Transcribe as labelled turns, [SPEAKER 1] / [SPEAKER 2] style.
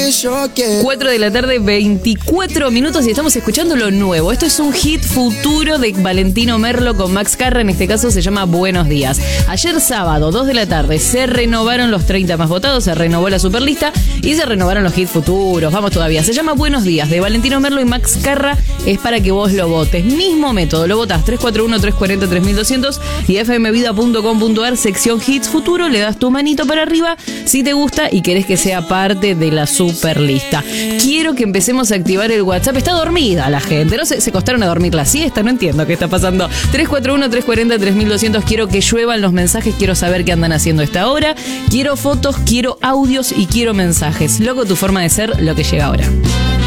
[SPEAKER 1] 4 de la tarde, 24 minutos y estamos escuchando lo nuevo. Esto es un hit futuro de Valentino Merlo con Max Carra, en este caso se llama Buenos Días. Ayer sábado, 2 de la tarde, se renovaron los 30 más votados, se renovó la superlista y se renovaron los hits futuros. Vamos todavía. Se llama Buenos Días de Valentino Merlo y Max Carra. Es para que vos lo votes. Mismo método, lo votás 341-340-3200 y fmvida.com.ar, sección hits futuro, le das tu manito para arriba si te gusta y querés que sea parte de la superlista. Quiero que empecemos a activar el WhatsApp. Está dormida la gente, no se costaron a dormir la siesta, no entiendo qué está pasando. 341-340-3200, quiero que lluevan los mensajes, quiero saber qué andan haciendo a esta hora, quiero fotos, quiero audios y quiero mensajes. Loco, tu forma de ser, lo que llega ahora.